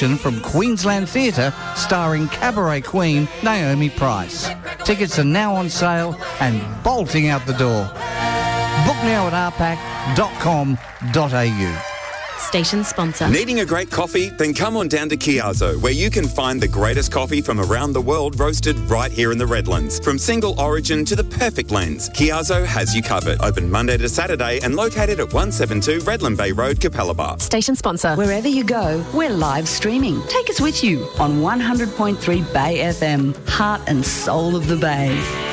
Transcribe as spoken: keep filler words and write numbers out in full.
production from Queensland Theatre starring cabaret queen Naomi Price. Tickets are now on sale and bolting out the door. Book now at r pac dot com dot a u. Station sponsor. Needing a great coffee? Then come on down to Chiazzo, where you can find the greatest coffee from around the world roasted right here in the Redlands. From single origin to the perfect blends, Chiazzo has you covered. Open Monday to Saturday and located at one seventy-two Redland Bay Road, Capalaba. Station sponsor. Wherever you go, we're live streaming. Take us with you on one hundred point three Bay F M, heart and soul of the Bay.